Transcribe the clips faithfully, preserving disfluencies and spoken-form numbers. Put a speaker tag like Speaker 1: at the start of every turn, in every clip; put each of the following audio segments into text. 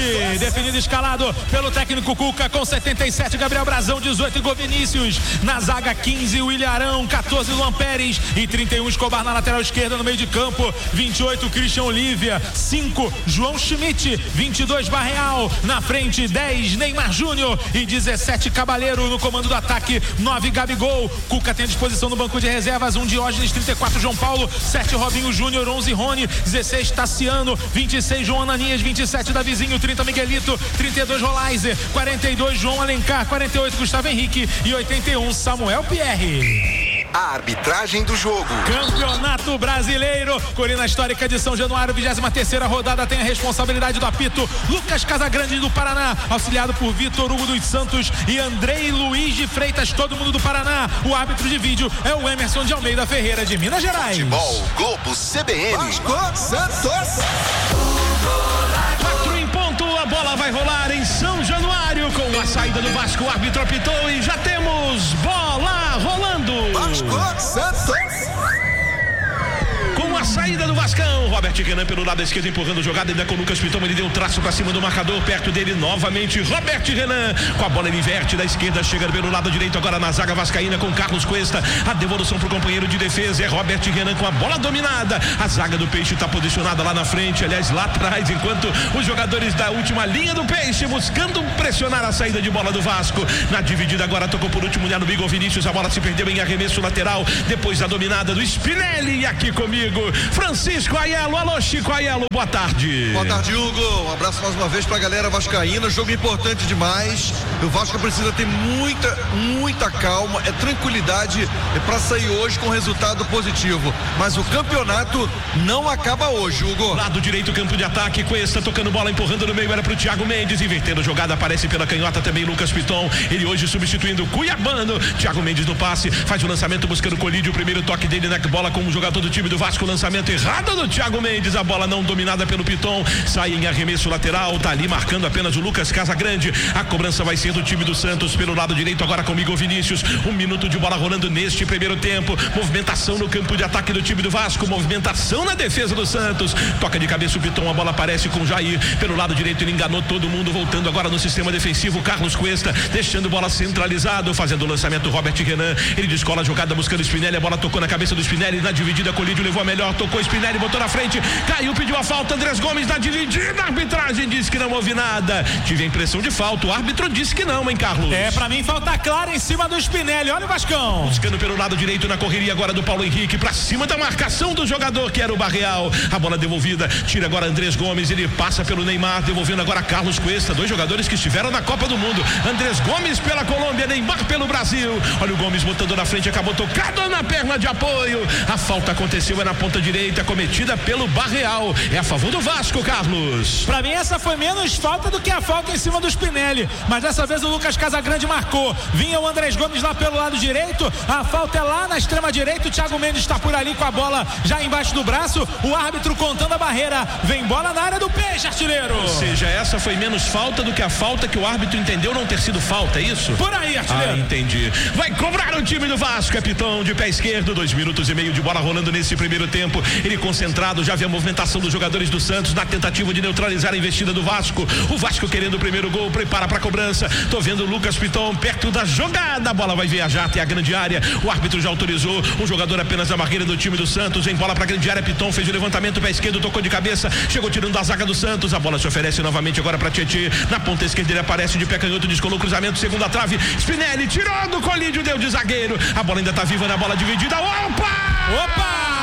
Speaker 1: definido escalado pelo técnico Cuca com setenta e sete, Gabriel Brazão, dezoito, Igor Vinícius. Na zaga, quinze, William Arão, catorze, Luan Pérez e trinta e um, Escobar na lateral esquerda, no meio de campo, vinte e oito, Christian Olívia, cinco, João Schmidt, vinte e dois, Barreal, na frente, dez, Neymar Júnior e dezessete, Cabaleiro no comando do ataque, nove, Gabigol. Cuca tem à disposição no banco de reservas, um, Diógenes, trinta e quatro, João Paulo, sete, Robinho Júnior, onze, Rony, dezesseis, Tassiano, vinte e seis, João Ananias, vinte e sete, Davizinho, trinta, Miguelito, trinta e dois, Rolaiser, quarenta e dois, João Alencar, quarenta e oito, Gustavo Henrique e oitenta e um, Samuel Pierre.
Speaker 2: A arbitragem do jogo.
Speaker 1: Campeonato Brasileiro, Colina Histórica de São Januário, vigésima terceira rodada, tem a responsabilidade do apito Lucas Casagrande do Paraná, auxiliado por Vitor Hugo dos Santos e Andrei Luiz de Freitas, todo mundo do Paraná. O árbitro de vídeo é o Emerson de Almeida Ferreira de Minas Gerais.
Speaker 2: Futebol Globo C B N.
Speaker 3: Vasco Santos.
Speaker 4: Quatro em ponto, a bola vai rolar em São Januário com a saída do Vasco, o árbitro apitou e já temos bola rolando.
Speaker 3: Vasco Santos.
Speaker 4: Com a saída do Vascão, Robert Renan pelo lado esquerdo empurrando a jogada, ainda com o Lucas Piton, ele deu um traço pra cima do marcador, perto dele novamente Robert Renan, com a bola ele inverte da esquerda, chega pelo lado direito agora na zaga vascaína com Carlos Cuesta, a devolução pro companheiro de defesa é Robert Renan com a bola dominada, a zaga do Peixe tá posicionada lá na frente, aliás lá atrás, enquanto os jogadores da última linha do Peixe buscando pressionar a saída de bola do Vasco, na dividida agora tocou por último no Igor Vinícius, a bola se perdeu em arremesso lateral, depois da dominada do Spinelli, e aqui comigo Francisco Aiello. Alô, Chico Aiello, boa tarde.
Speaker 3: Boa tarde, Hugo. Um abraço mais uma vez pra galera vascaína. Jogo importante demais. O Vasco precisa ter muita, muita calma, é tranquilidade é pra sair hoje com resultado positivo. Mas o campeonato não acaba hoje, Hugo.
Speaker 4: Lado direito, campo de ataque, Cuesta tocando bola, empurrando no meio, era pro Thiago Mendes, invertendo a jogada, aparece pela canhota também Lucas Piton, ele hoje substituindo o Cuiabano, Thiago Mendes no passe, faz o lançamento buscando o Colídio, o primeiro toque dele na bola com o jogador do time do Vasco, lançamento errado do Thiago Mendes, a bola não dominada pelo Piton, sai em arremesso lateral, tá ali marcando apenas o Lucas Casagrande, a cobrança vai ser do time do Santos pelo lado direito, agora comigo o Vinícius, um minuto de bola rolando neste primeiro tempo, movimentação no campo de ataque do time do Vasco, movimentação na defesa do Santos, toca de cabeça o Piton, a bola aparece com o Jair, pelo lado direito ele enganou todo mundo, voltando agora no sistema defensivo, Carlos Cuesta, deixando bola centralizado, fazendo o lançamento Robert Renan, ele descola a jogada buscando o Spinelli, a bola tocou na cabeça do Spinelli, na dividida Colídio levou a melhor, tocou Spinelli, botou na frente, caiu, pediu a falta, Andrés Gomes na dividida, a arbitragem disse que não houve nada, tive a impressão de falta, o árbitro disse que não, hein, Carlos?
Speaker 1: É, pra mim falta clara em cima do Spinelli, olha o Vascão.
Speaker 4: Buscando pelo lado direito na correria agora do Paulo Henrique, pra cima da marcação do jogador que era o Barreal, a bola devolvida, tira agora Andrés Gomes, ele passa pelo Neymar, devolvendo agora Carlos Cuesta, dois jogadores que estiveram na Copa do Mundo, Andrés Gomes pela Colômbia, Neymar pelo Brasil, olha o Gomes botando na frente, acabou tocado na perna de apoio, a falta aconteceu é na ponta direita, cometida pelo Barreal, é a favor do Vasco, Carlos.
Speaker 1: Pra mim essa foi menos falta do que a falta em cima do Spinelli, mas dessa vez o Lucas Casagrande marcou, vinha o Andrés Gomes lá pelo lado direito, a falta é lá na extrema direita, o Thiago Mendes está por ali com a bola já embaixo do braço, o árbitro contando a barreira, vem bola na área do Peixe, artilheiro.
Speaker 4: Ou seja, essa foi menos falta do que a falta que o árbitro entendeu não ter sido falta, é isso?
Speaker 1: Por aí, artilheiro.
Speaker 4: Ah, entendi. Vai cobrar o time do Vasco, capitão de pé esquerdo, dois minutos e meio de bola rolando nesse primeiro tempo, ele concentrado, já vê a movimentação dos jogadores do Santos na tentativa de neutralizar a investida do Vasco, o Vasco querendo o primeiro gol, prepara pra cobrança, tô vendo o Lucas Piton perto da jogada, a bola vai viajar até a grande área, o árbitro já autorizou, um jogador apenas da barreira do time do Santos, em bola pra grande área, Piton fez o levantamento, pé esquerdo, tocou de cabeça, chegou tirando da zaga do Santos, a bola se oferece novamente agora pra Tietê, na ponta esquerda ele aparece de pé canhoto, descolou o cruzamento, segunda trave, Spinelli tirou do Colídio, deu de zagueiro, a bola ainda tá viva na bola dividida, opa!
Speaker 1: Opa!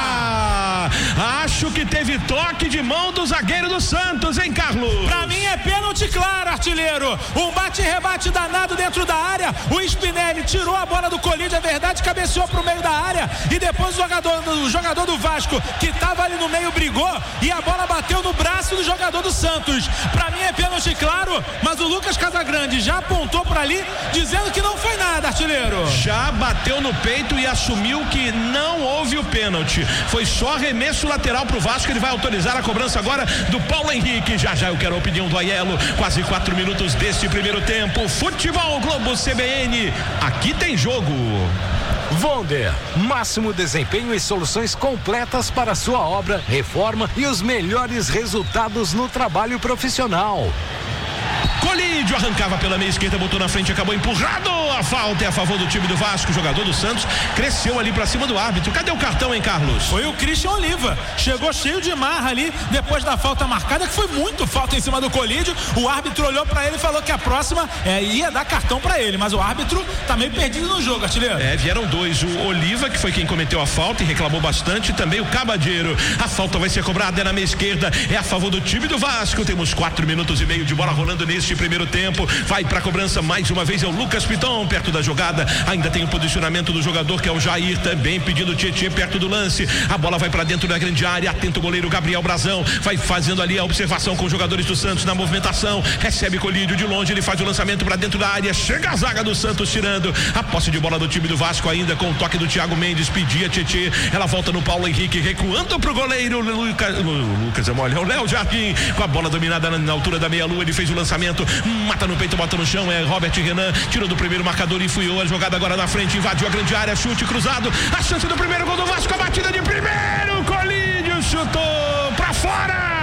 Speaker 4: Acho que teve toque de mão do zagueiro do Santos, hein, Carlos?
Speaker 1: Pra mim é pênalti claro, artilheiro. Um bate e rebate danado dentro da área. O Spinelli tirou a bola do Colídio, é verdade, cabeceou pro meio da área. E depois o jogador, o jogador do Vasco, que tava ali no meio, brigou. E a bola bateu no braço do jogador do Santos. Pra mim é pênalti claro, mas o Lucas Casagrande já apontou por ali, dizendo que não foi nada, artilheiro.
Speaker 4: Já bateu no peito e assumiu que não houve o pênalti. Foi só arremesso lateral pro Vasco, ele vai autorizar a cobrança agora do Paulo Henrique. Já já eu quero a opinião do Aiello. Quase quatro minutos deste primeiro tempo. Futebol Globo C B N. Aqui tem jogo.
Speaker 5: Vonder, máximo desempenho e soluções completas para sua obra, reforma e os melhores resultados no trabalho profissional.
Speaker 4: Colídio arrancava pela meia esquerda, botou na frente, acabou empurrado. A falta é a favor do time do Vasco. O jogador do Santos cresceu ali pra cima do árbitro. Cadê o cartão, hein, Carlos?
Speaker 1: Foi o Christian Oliva. Chegou cheio de marra ali depois da falta marcada, que foi muito falta em cima do Colídio. O árbitro olhou pra ele e falou que a próxima é, ia dar cartão pra ele, mas o árbitro tá meio perdido no jogo, artilheiro.
Speaker 4: É, vieram dois. O Oliva, que foi quem cometeu a falta e reclamou bastante, também o Cabadeiro. A falta vai ser cobrada, é na meia esquerda, é a favor do time do Vasco. Temos quatro minutos e meio de bola rolando neste primeiro tempo. Vai pra cobrança mais uma vez, é o Lucas Piton perto da jogada. Ainda tem o posicionamento do jogador, que é o Jair, também pedindo Tietê perto do lance. A bola vai pra dentro da grande área, atento o goleiro Gabriel Brazão, vai fazendo ali a observação com os jogadores do Santos na movimentação. Recebe Colídio de longe, ele faz o lançamento pra dentro da área, chega a zaga do Santos tirando a posse de bola do time do Vasco, ainda com o toque do Thiago Mendes, pedia Tietê, ela volta no Paulo Henrique, recuando pro goleiro Lucas, Lucas é mole, é o Léo Jardim, com a bola dominada na, na altura da meia-lua, ele fez o lançamento, mata no peito, bota no chão, é Robert Renan, tirou do primeiro marcador e enfiou a jogada agora na frente, invadiu a grande área, chute cruzado, a chance do primeiro gol do Vasco, a batida de primeiro, Colídio chutou pra fora!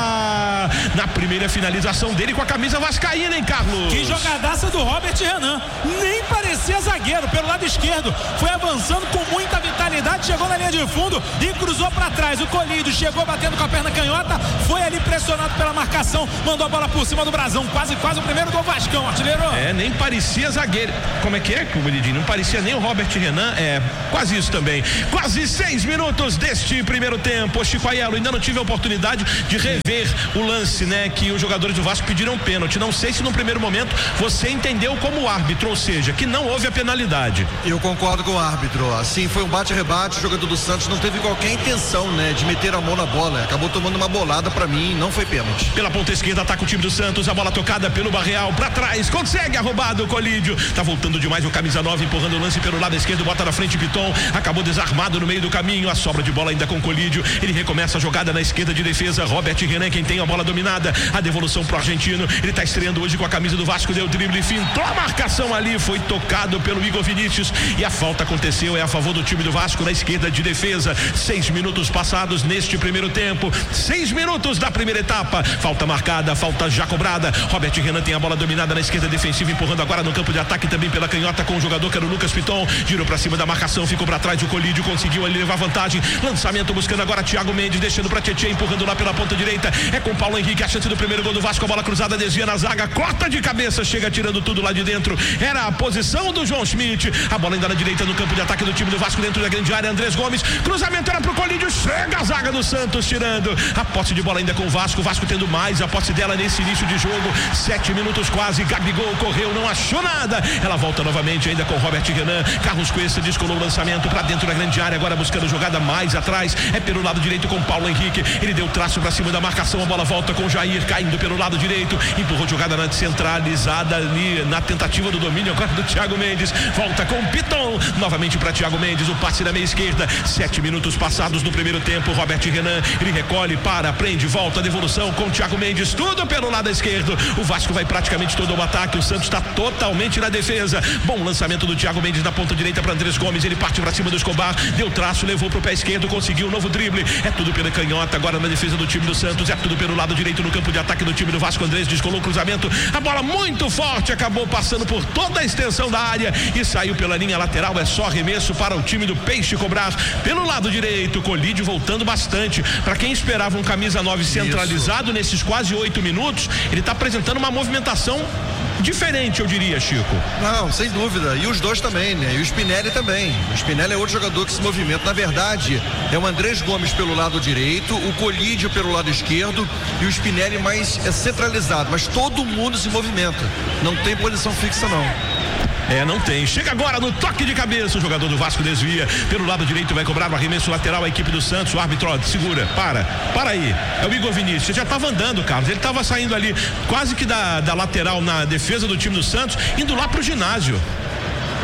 Speaker 4: Na primeira finalização dele com a camisa vascaína, hein, Carlos?
Speaker 1: Que jogadaça do Robert Renan, nem parecia zagueiro, pelo lado esquerdo, foi avançando com muita vitalidade, chegou na linha de fundo e cruzou pra trás. O Colídio chegou batendo com a perna canhota, foi ali pressionado pela marcação, mandou a bola por cima do Brazão, quase quase o primeiro gol Vascão, artilheiro.
Speaker 4: É, nem parecia zagueiro. Como é que é, Comedidinho? Não parecia nem o Robert Renan, é, quase isso também. Quase seis minutos deste primeiro tempo. Chico Aiello, ainda não tive a oportunidade de rever o lance, né, que os jogadores do Vasco pediram pênalti. Não sei se no primeiro momento você entendeu como árbitro, ou seja, que não houve a penalidade.
Speaker 3: Eu concordo com o árbitro. Assim, foi um bate-rebate, o jogador do Santos não teve qualquer intenção, né, de meter a mão na bola. Acabou tomando uma bolada, pra mim, não foi pênalti.
Speaker 4: Pela ponta esquerda ataca o time do Santos, a bola tocada pelo Barreal pra trás, consegue a roubada o Colídio. Tá voltando demais o camisa nove, empurrando o lance pelo lado esquerdo, bota na frente Piton, acabou desarmado no meio do caminho, a sobra de bola ainda com o Colídio. Ele recomeça a jogada na esquerda de defesa, Robert Renan quem tem a bola dominada, a devolução pro argentino, ele tá estreando hoje com a camisa do Vasco, deu drible, fintou a marcação ali, foi tocado pelo Igor Vinícius e a falta aconteceu, é a favor do time do Vasco na esquerda de defesa. Seis minutos passados neste primeiro tempo, seis minutos da primeira etapa, falta marcada, falta já cobrada. Robert Renan tem a bola dominada na esquerda defensiva, empurrando agora no campo de ataque também pela canhota com o jogador que era o Lucas Piton, girou pra cima da marcação, ficou pra trás, o Colídio conseguiu ali levar vantagem, lançamento buscando agora Thiago Mendes, deixando pra Tietê, empurrando lá pela ponta direita, é com Paulo Henrique a chance do primeiro gol do Vasco, a bola cruzada, desvia na zaga, corta de cabeça, chega tirando tudo lá de dentro, era a posição do João Schmidt, a bola ainda na direita no campo de ataque do time do Vasco, dentro da grande área, Andrés Gomes, cruzamento era pro Colídio, chega a zaga do Santos tirando a posse de bola ainda com o Vasco, o Vasco tendo mais a posse dela nesse início de jogo, sete minutos quase, Gabigol correu, não achou nada, ela volta novamente ainda com Robert Renan, Carlos Cuesta descolou o lançamento pra dentro da grande área, agora buscando jogada mais atrás, é pelo lado direito com Paulo Henrique, ele deu traço pra cima da marcação, a bola volta com o Jair, caindo pelo lado direito, empurrou jogada na centralizada ali, na tentativa do domínio agora do Thiago Mendes, volta com Piton, novamente pra Thiago Mendes, o passe da meia esquerda, sete minutos passados no primeiro tempo, Robert Renan, ele recolhe, para, prende, volta, devolução com Thiago Mendes, tudo pelo lado esquerdo, o Vasco vai praticamente todo ao ataque, o Santos está totalmente na defesa, bom lançamento do Thiago Mendes na ponta direita para Andrés Gomes, ele parte pra cima do Escobar, deu traço, levou pro pé esquerdo, conseguiu um novo drible, é tudo pela canhota, agora na defesa do time do Santos, é tudo pelo lado direito no campo de ataque do time do Vasco, Andrés descolou o cruzamento, a bola muito forte, acabou passando por toda a extensão da área e saiu pela linha lateral, é só arremesso para o time do Peixe cobrar pelo lado direito, Colídio voltando bastante, para quem esperava um camisa nove centralizado. Isso. Nesses quase oito minutos, ele está apresentando uma movimentação diferente, eu diria, Chico.
Speaker 3: Não, sem dúvida, e os dois também, né? E o Spinelli também, o Spinelli é outro jogador que se movimenta, na verdade é o Andrés Gomes pelo lado direito, o Colídio pelo lado esquerdo e o Spinelli mais é centralizado, mas todo mundo se movimenta, não tem posição fixa não.
Speaker 4: É, não tem. Chega agora no toque de cabeça. O jogador do Vasco desvia. Pelo lado direito vai cobrar o arremesso lateral a equipe do Santos. O árbitro, ó, segura. Para. Para aí. É o Igor Vinícius. Ele já estava andando, Carlos. Ele estava saindo ali quase que da, da lateral na defesa do time do Santos, indo lá pro ginásio.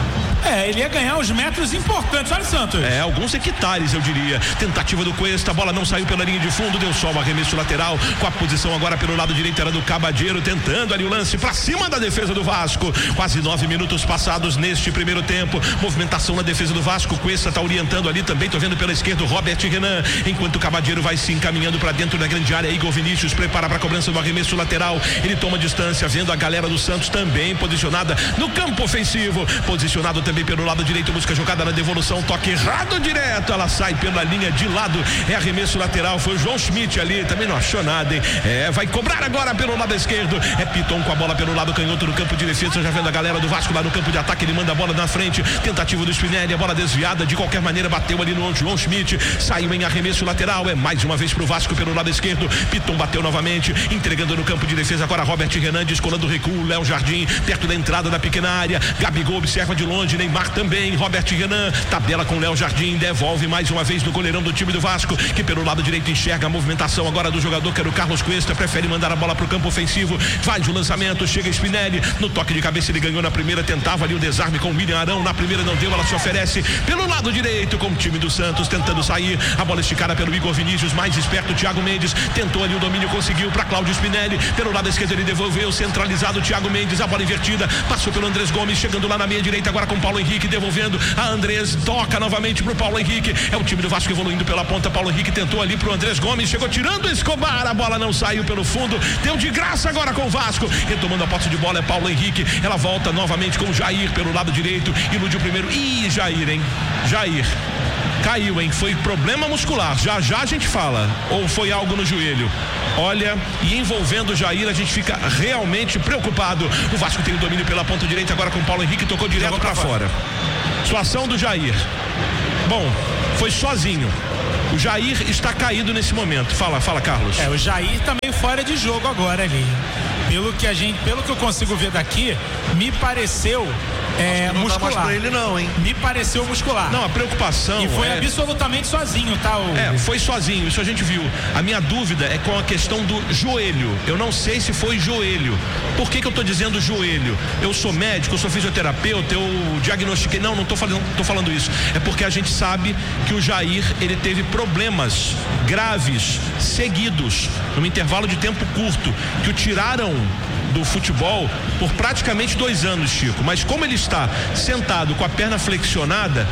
Speaker 1: É, ele ia ganhar os metros importantes, olha o Santos.
Speaker 4: É, alguns hectares, eu diria. Tentativa do Cuesta, a bola não saiu pela linha de fundo, deu só o arremesso lateral, com a posição agora pelo lado direito era do Cabadeiro, tentando ali o lance pra cima da defesa do Vasco. Quase nove minutos passados neste primeiro tempo. Movimentação na defesa do Vasco, Cuesta tá orientando ali também, tô vendo pela esquerda o Robert Renan, enquanto o Cabadeiro vai se encaminhando pra dentro da grande área. Igor Vinícius prepara pra cobrança do arremesso lateral, ele toma distância, vendo a galera do Santos também posicionada no campo ofensivo, posicionado também pelo lado direito, busca jogada na devolução, toque errado direto, ela sai pela linha de lado, é arremesso lateral, foi o João Schmidt ali, também não achou nada, hein? É, vai cobrar agora pelo lado esquerdo, é Piton com a bola pelo lado canhoto no campo de defesa, já vendo a galera do Vasco lá no campo de ataque, ele manda a bola na frente, tentativa do Spinelli, a bola desviada, de qualquer maneira bateu ali no João Schmidt, saiu em arremesso lateral, é mais uma vez pro Vasco pelo lado esquerdo, Piton bateu novamente, entregando no campo de defesa agora Robert Renan, descolando o recuo, Léo Jardim, perto da entrada da pequena área, Gabigol observa de longe, Neymar também, Robert Renan, tabela com Léo Jardim, devolve mais uma vez no goleirão do time do Vasco, que pelo lado direito enxerga a movimentação agora do jogador que era o Carlos Cuesta, prefere mandar a bola pro campo ofensivo, faz o lançamento, chega Spinelli, no toque de cabeça ele ganhou na primeira, tentava ali o desarme com o William Arão, na primeira não deu, ela se oferece pelo lado direito com o time do Santos, tentando sair, a bola esticada pelo Igor Vinícius, mais esperto Thiago Mendes, tentou ali o domínio, conseguiu para Cláudio Spinelli, pelo lado esquerdo ele devolveu, centralizado Thiago Mendes, a bola invertida, passou pelo Andrés Gomes, chegando lá na meia direita agora com Paulo Henrique, devolvendo a Andrés, toca novamente pro Paulo Henrique, é o time do Vasco evoluindo pela ponta, Paulo Henrique tentou ali pro Andrés Gomes, chegou tirando o Escobar, a bola não saiu pelo fundo, deu de graça agora com o Vasco, retomando a posse de bola é Paulo Henrique, ela volta novamente com o Jair pelo lado direito, ilude o primeiro, ih, Jair, hein, Jair, caiu, hein, foi problema muscular, já já a gente fala, ou foi algo no joelho, olha, e envolvendo o Jair a gente fica realmente preocupado, o Vasco tem o domínio pela ponta direita agora com o Paulo Henrique, tocou direto para fora. Situação do Jair, bom, foi sozinho, o Jair está caído nesse momento, fala, fala Carlos.
Speaker 1: É, o Jair tá meio fora de jogo agora ali, pelo que a gente, pelo que eu consigo ver daqui, me pareceu É,
Speaker 3: não
Speaker 1: muscular.
Speaker 3: dá mais pra ele não, hein?
Speaker 1: Me pareceu muscular.
Speaker 4: Não, a preocupação
Speaker 1: E foi
Speaker 4: é...
Speaker 1: absolutamente sozinho, tá? O...
Speaker 4: É, foi sozinho, isso a gente viu. A minha dúvida é com a questão do joelho. Eu não sei se foi joelho. Por que que eu tô dizendo joelho? Eu sou médico, eu sou fisioterapeuta, eu diagnostiquei. Não, não tô falando, tô falando isso. É porque a gente sabe que o Jair, ele teve problemas graves, seguidos, num intervalo de tempo curto, que o tiraram do futebol por praticamente dois anos, Chico, mas como ele está sentado com a perna flexionada,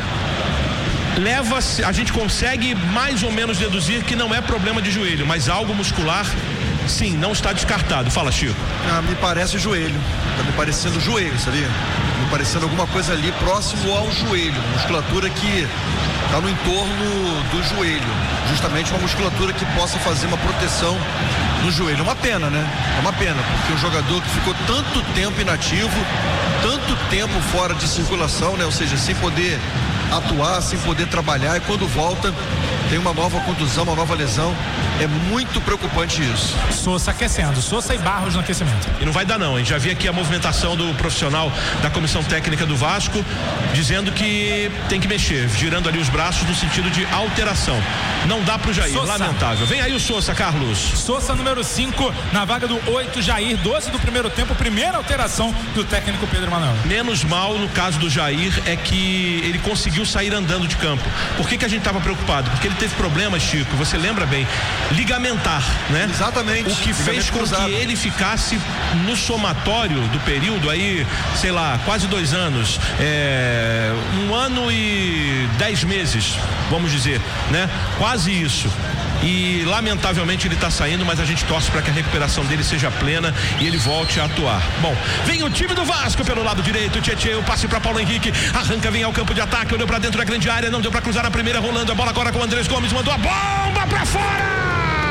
Speaker 4: leva, a gente consegue mais ou menos deduzir que não é problema de joelho, mas algo muscular, sim, não está descartado. Fala, Chico.
Speaker 3: Ah, me parece joelho, tá me parecendo joelho, sabia? Me parecendo alguma coisa ali próximo ao joelho, musculatura que está no entorno do joelho, justamente uma musculatura que possa fazer uma proteção no joelho. É uma pena, né? É uma pena, porque um jogador que ficou tanto tempo inativo, tanto tempo fora de circulação, né? Ou seja, sem poder atuar, sem poder trabalhar, e quando volta tem uma nova contusão, uma nova lesão. É muito preocupante isso.
Speaker 1: Sousa aquecendo, Sousa e Barros no aquecimento.
Speaker 4: E não vai dar não, hein? Já vi aqui a movimentação do profissional da comissão técnica do Vasco, dizendo que tem que mexer, girando ali os braços no sentido de alteração. Não dá pro Jair, Sousa. Lamentável. Vem aí o Sousa, Carlos.
Speaker 1: Sousa número cinco, na vaga do oito, Jair, doze do primeiro tempo, primeira alteração do técnico Pedro Manuel.
Speaker 4: Menos mal no caso do Jair é que ele conseguiu sair andando de campo. Por que que a gente estava preocupado? Porque ele teve problemas, Chico, você lembra bem, ligamentar, né?
Speaker 3: Exatamente.
Speaker 4: O que fez com cruzado. que ele ficasse no somatório do período aí, sei lá, quase dois anos, é, um ano e dez meses, vamos dizer, né? Quase isso. E lamentavelmente ele está saindo, mas a gente torce para que a recuperação dele seja plena e ele volte a atuar. Bom, vem o time do Vasco pelo lado direito, Tietê, o passe para Paulo Henrique, arranca, vem ao campo de ataque, olhou para dentro da grande área, não deu para cruzar a primeira, rolando a bola agora com o Andrés Gomes, mandou a bomba para fora!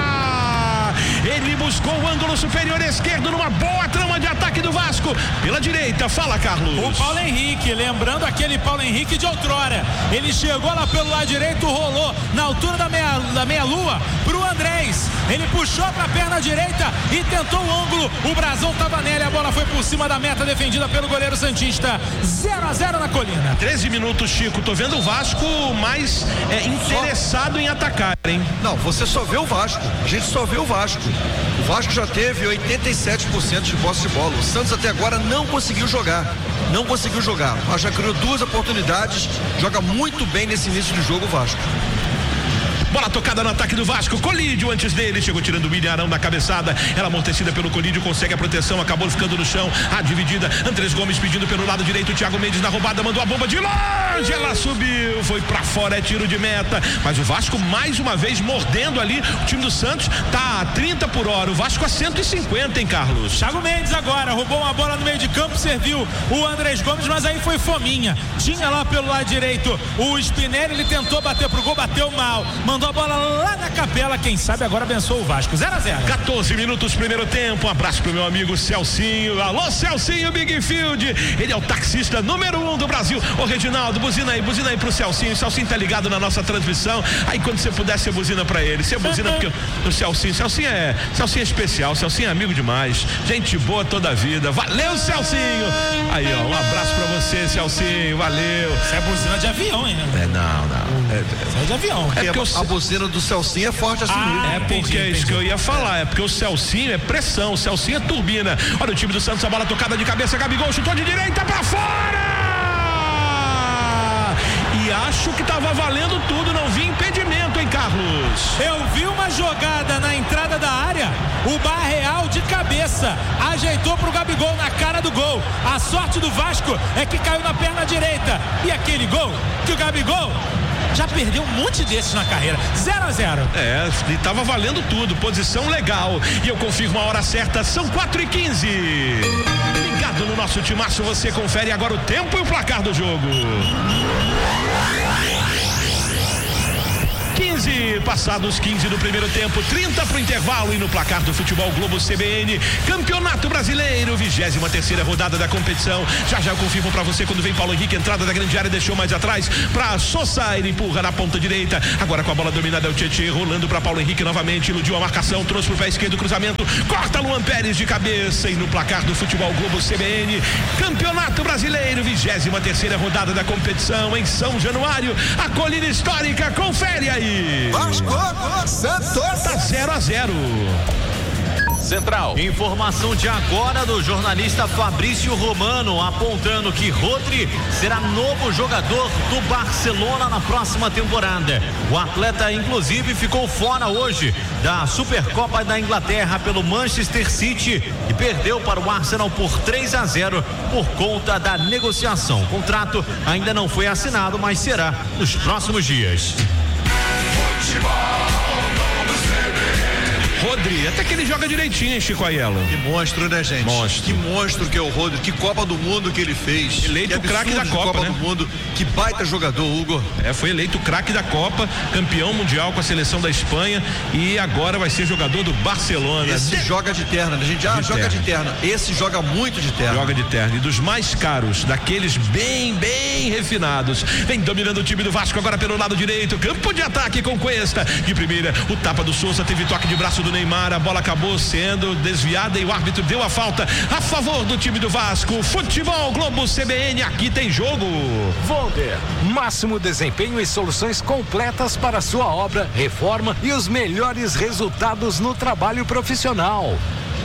Speaker 4: Ele buscou o ângulo superior esquerdo numa boa trama de ataque do Vasco. Pela direita, fala, Carlos.
Speaker 1: O Paulo Henrique, lembrando aquele Paulo Henrique de outrora. Ele chegou lá pelo lado direito, rolou na altura da meia, da meia lua pro Andrés. Ele puxou pra perna direita e tentou o ângulo. O brasão tava nele, a bola foi por cima da meta, defendida pelo goleiro santista. zero a zero na Colina.
Speaker 4: treze minutos, Chico. Tô vendo o Vasco mais é, interessado só... em atacar, hein?
Speaker 3: Não, você só vê o Vasco. A gente só vê o Vasco. O Vasco já teve oitenta e sete por cento de posse de bola. O Santos até agora não conseguiu jogar. Não conseguiu jogar. Mas já criou duas oportunidades. Joga muito bem nesse início de jogo o Vasco.
Speaker 4: Bola tocada no ataque do Vasco, Colídio antes dele, chegou tirando o William Arão da cabeçada, ela amortecida pelo Colídio, consegue a proteção, acabou ficando no chão, a dividida, Andrés Gomes pedindo pelo lado direito, Thiago Mendes na roubada, mandou a bomba de longe, ela subiu, foi pra fora, é tiro de meta, mas o Vasco mais uma vez mordendo ali, o time do Santos tá a trinta por hora, o Vasco a cento e cinquenta, hein, Carlos?
Speaker 1: Thiago Mendes agora, roubou uma bola no meio de campo, serviu o Andrés Gomes, mas aí foi fominha, tinha lá pelo lado direito o Spinelli, ele tentou bater pro gol, bateu mal, mandou a bola lá na capela, quem sabe agora abençoou o Vasco, zero a zero.
Speaker 4: quatorze minutos, primeiro tempo, um abraço pro meu amigo Celcinho, alô Celcinho Big Field, ele é o taxista número um do Brasil. Ô Reginaldo, buzina aí, buzina aí pro Celcinho, o Celcinho tá ligado na nossa transmissão, aí quando você puder, você buzina pra ele, você buzina porque o Celcinho, Celcinho é, Celcinho é especial, Celcinho é amigo demais, gente boa toda a vida, valeu Celcinho, aí ó, um abraço pra você Celcinho, valeu.
Speaker 1: Você é buzina de avião, hein?
Speaker 4: É, não, não.
Speaker 1: É, é de avião.
Speaker 3: É porque a, a buzina do Celcinho é forte assim.
Speaker 1: Ah,
Speaker 4: é porque entendi, é isso entendi. que eu ia falar, é porque o Celcinho é pressão, o Celcinho é turbina. Olha o time do Santos, a bola tocada de cabeça, Gabigol chutou de direita pra fora! E acho que tava valendo tudo, não vi impedimento, hein, Carlos?
Speaker 1: Eu vi uma jogada na entrada da área, o Barreal de cabeça, ajeitou pro Gabigol na cara do gol. A sorte do Vasco é que caiu na perna direita. E aquele gol que o Gabigol já perdeu um monte desses na carreira, zero a zero.
Speaker 4: É, e tava valendo tudo, posição legal. E eu confirmo a hora certa, são quatro e quinze. Ligado no nosso timaço, você confere agora o tempo e o placar do jogo. quinze, passados quinze do primeiro tempo, trinta pro intervalo e no placar do Futebol Globo C B N, Campeonato Brasileiro, vigésima terceira rodada da competição. Já já eu confirmo pra você quando vem Paulo Henrique, entrada da grande área, deixou mais atrás pra Sosa, ele empurra na ponta direita, agora com a bola dominada é o Tietê, rolando pra Paulo Henrique novamente, iludiu a marcação, trouxe pro pé esquerdo, cruzamento, corta Luan Pérez de cabeça e no placar do Futebol Globo C B N, Campeonato Brasileiro, vigésima terceira rodada da competição em São Januário, a colina histórica, confere aí.
Speaker 2: Vasco, Santos.
Speaker 4: Tá zero a zero.
Speaker 6: Central. Informação de agora do jornalista Fabrício Romano, apontando que Rodri será novo jogador do Barcelona na próxima temporada. O atleta, inclusive, ficou fora hoje da Supercopa da Inglaterra pelo Manchester City e perdeu para o Arsenal por três a zero por conta da negociação. O contrato ainda não foi assinado, mas será nos próximos dias.
Speaker 4: Rodri, até que ele joga direitinho, hein, Chico Aiello?
Speaker 3: Que monstro, né, gente?
Speaker 4: Monstro.
Speaker 3: Que monstro que é o Rodri, que Copa do Mundo que ele fez.
Speaker 4: Eleito craque da Copa,
Speaker 3: Copa
Speaker 4: né?
Speaker 3: do Mundo, que baita jogador, Hugo.
Speaker 4: É, foi eleito craque da Copa, campeão mundial com a seleção da Espanha e agora vai ser jogador do Barcelona.
Speaker 3: Esse
Speaker 4: de...
Speaker 3: joga de terna, a gente ah,
Speaker 4: de
Speaker 3: joga
Speaker 4: terna.
Speaker 3: de terna. Esse joga muito de terna.
Speaker 4: Joga de terna e dos mais caros, daqueles bem, bem refinados. Vem dominando o time do Vasco agora pelo lado direito, campo de ataque com Cuesta. De primeira, o tapa do Sousa, teve toque de braço do Neymar, a bola acabou sendo desviada e o árbitro deu a falta a favor do time do Vasco. Futebol Globo C B N, aqui tem jogo.
Speaker 5: Volder, máximo desempenho e soluções completas para sua obra, reforma e os melhores resultados no trabalho profissional.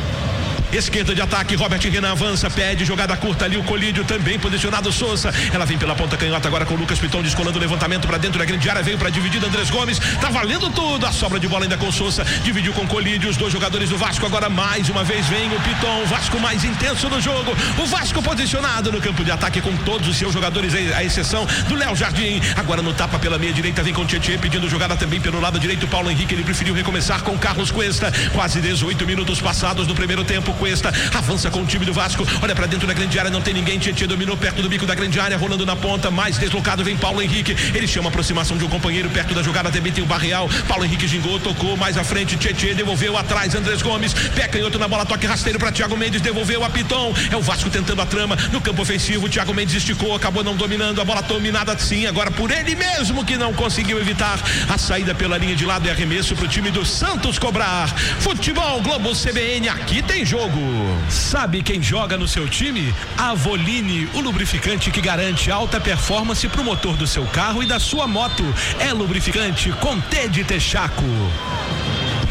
Speaker 4: Esquerda de ataque, Robert Renan avança, pede jogada curta ali, o Colídio também posicionado, Sousa, ela vem pela ponta canhota agora com o Lucas Piton descolando o levantamento para dentro da grande área, veio para dividir Andrés Gomes, tá valendo tudo, a sobra de bola ainda com Sousa, dividiu com Colídio, os dois jogadores do Vasco, agora mais uma vez vem o Piton, o Vasco mais intenso no jogo, o Vasco posicionado no campo de ataque com todos os seus jogadores, a exceção do Léo Jardim, agora no tapa pela meia direita, vem com o Tietê pedindo jogada também pelo lado direito, Paulo Henrique, ele preferiu recomeçar com Carlos Cuesta, quase dezoito minutos passados do primeiro tempo, Cuesta avança com o time do Vasco, olha pra dentro da grande área, não tem ninguém, Tietê dominou perto do bico da grande área, rolando na ponta, mais deslocado vem Paulo Henrique, ele chama a aproximação de um companheiro perto da jogada, também tem o Barreal, Paulo Henrique gingou, tocou mais à frente, Tietê devolveu atrás, Andrés Gomes, pé canhoto na bola, toque rasteiro pra Thiago Mendes, devolveu a Piton, é o Vasco tentando a trama no campo ofensivo, Thiago Mendes esticou, acabou não dominando, a bola dominada sim, agora por ele mesmo que não conseguiu evitar a saída pela linha de lado e arremesso pro time do Santos cobrar. Futebol Globo C B N, aqui tem jogo.
Speaker 7: Sabe quem joga no seu time? A Voline, o lubrificante que garante alta performance pro motor do seu carro e da sua moto. É lubrificante com T de Texaco.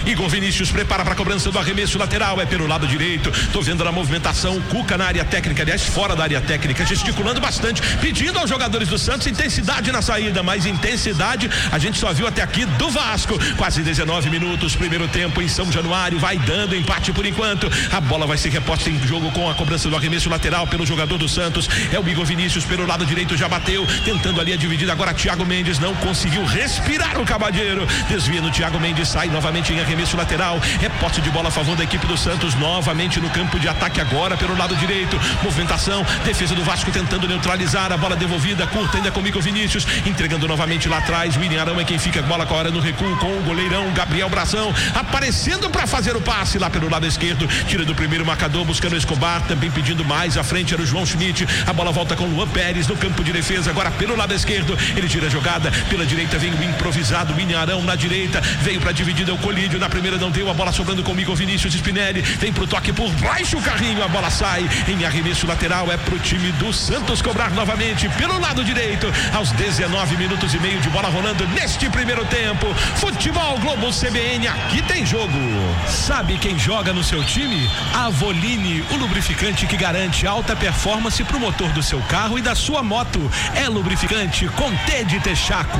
Speaker 4: Igor Vinícius prepara para a cobrança do arremesso lateral, é pelo lado direito. Tô vendo na movimentação o Cuca na área técnica, aliás, fora da área técnica, gesticulando bastante, pedindo aos jogadores do Santos intensidade na saída, mas intensidade a gente só viu até aqui do Vasco. Quase dezenove minutos, primeiro tempo em São Januário, vai dando empate por enquanto. A bola vai ser reposta em jogo com a cobrança do arremesso lateral pelo jogador do Santos. É o Igor Vinícius pelo lado direito, já bateu, tentando ali a dividida. Agora Thiago Mendes não conseguiu respirar o Cabadeiro. Desvia no Thiago Mendes, sai novamente em arremesso lateral. Reposte de bola a favor da equipe do Santos, novamente no campo de ataque agora pelo lado direito. Movimentação, defesa do Vasco tentando neutralizar. A bola devolvida, curta ainda com o Igor Vinícius, entregando novamente lá atrás. O William Arão é quem fica, bola com a hora no recuo com o goleirão Gabriel Brazão, aparecendo para fazer o passe lá pelo lado esquerdo. Tira do primeiro marcador, buscando o Escobar, também pedindo mais à frente era o João Schmidt. A bola volta com o Luan Pérez no campo de defesa, agora pelo lado esquerdo. Ele tira a jogada, pela direita vem o improvisado William Arão na direita, veio para dividida o Colídio, na primeira não deu, a bola sobrando com o Igor Vinícius Spinelli, vem pro toque por baixo o carrinho, a bola sai em arremesso lateral, é pro time do Santos cobrar novamente pelo lado direito, aos dezenove minutos e meio de bola rolando neste primeiro tempo. Futebol Globo C B N, aqui tem jogo.
Speaker 7: Sabe quem joga no seu time? A Voline, o lubrificante que garante alta performance pro motor do seu carro e da sua moto. É lubrificante com T de Texaco.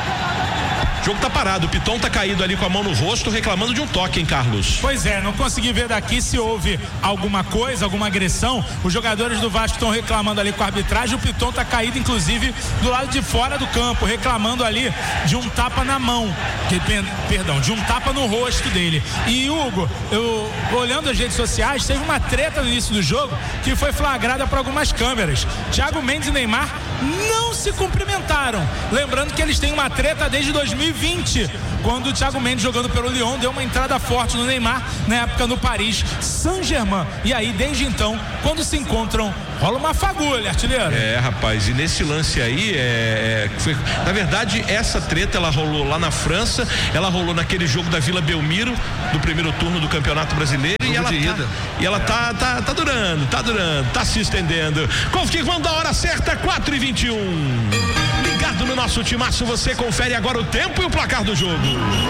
Speaker 4: O jogo tá parado, o Piton tá caído ali com a mão no rosto, reclamando de um toque, hein, Carlos?
Speaker 1: Pois é, não consegui ver daqui se houve alguma coisa, alguma agressão. Os jogadores do Vasco estão reclamando ali com a arbitragem. O Piton tá caído, inclusive, do lado de fora do campo, reclamando ali de um tapa na mão, que, perdão, de um tapa no rosto dele. E Hugo, eu olhando as redes sociais, teve uma treta no início do jogo que foi flagrada por algumas câmeras. Thiago Mendes e Neymar não se cumprimentaram. Lembrando que eles têm uma treta desde dois mil e vinte, quando o Thiago Mendes, jogando pelo Lyon, deu uma entrada forte no Neymar, na época no Paris Saint-Germain. E aí, desde então, quando se encontram, rola uma fagulha, artilheiro.
Speaker 4: É, rapaz, e nesse lance aí, é, foi, na verdade, essa treta, ela rolou lá na França, ela rolou naquele jogo da Vila Belmiro, do primeiro turno do Campeonato Brasileiro, e ela, tá, e ela é. tá, tá, tá durando, tá durando, tá se estendendo. Confirmando a hora certa, quatro e vinte e um. Ligado no nosso timaço, você confere agora o tempo e o placar do jogo.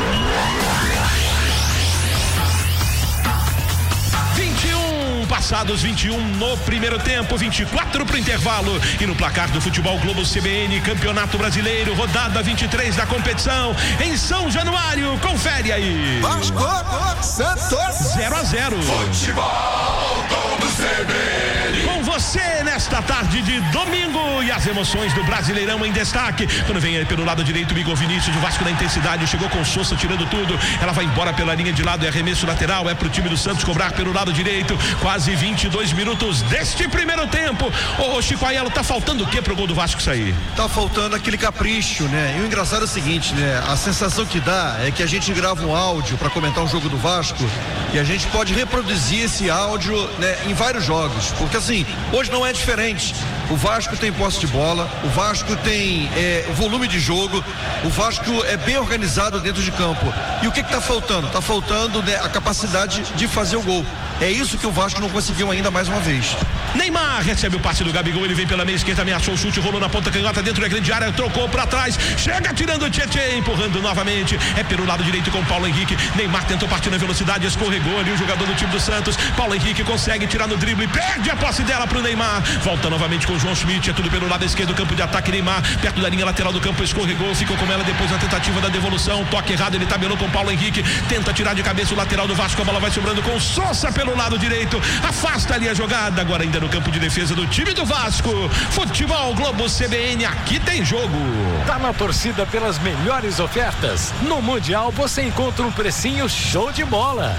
Speaker 4: vinte e um, passados vinte e um no primeiro tempo, vinte e quatro pro intervalo. E no placar do Futebol Globo C B N, Campeonato Brasileiro, rodada vinte e três da competição, em São Januário, confere aí.
Speaker 2: Vasco, Santos,
Speaker 4: zero a zero.
Speaker 2: Futebol Globo C B N.
Speaker 4: Com você nesta tarde de domingo e as emoções do Brasileirão em destaque. Quando vem aí pelo lado direito o Igor Vinícius, o Vasco na intensidade, chegou com o Sousa tirando tudo. Ela vai embora pela linha de lado, é arremesso lateral, é pro time do Santos cobrar pelo lado direito. Quase vinte e dois minutos deste primeiro tempo. Ô, Chico Aiello, tá faltando o que pro gol do Vasco sair?
Speaker 3: Tá faltando aquele capricho, né? E o engraçado é o seguinte, né? A sensação que dá é que a gente grava um áudio para comentar um jogo do Vasco e a gente pode reproduzir esse áudio, né, em vários jogos, porque assim, hoje não é diferente. O Vasco tem posse de bola, o Vasco tem é, volume de jogo, o Vasco é bem organizado dentro de campo. E o que que tá faltando? Tá faltando, né, a capacidade de fazer o gol. É isso que o Vasco não conseguiu ainda mais uma vez.
Speaker 4: Neymar recebe o passe do Gabigol, ele vem pela meia esquerda, ameaçou o chute, rolou na ponta canhota dentro da grande área, trocou para trás, chega tirando o Tietê, empurrando novamente, é pelo lado direito com o Paulo Henrique. Neymar tentou partir na velocidade, escorregou ali o jogador do time do Santos. Paulo Henrique consegue tirar no drible, perde a posse dela pro Neymar, volta novamente com o João Schmidt, é tudo pelo lado esquerdo, campo de ataque. Neymar perto da linha lateral do campo, escorregou, ficou com ela depois na tentativa da devolução, toque errado, ele tabelou com o Paulo Henrique, tenta tirar de cabeça o lateral do Vasco, a bola vai sobrando com o Sousa pelo lado direito, afasta ali a jogada, agora ainda no campo de defesa do time do Vasco. Futebol Globo C B N, aqui tem jogo.
Speaker 5: Tá na torcida pelas melhores ofertas? No Mundial você encontra um precinho show de bola.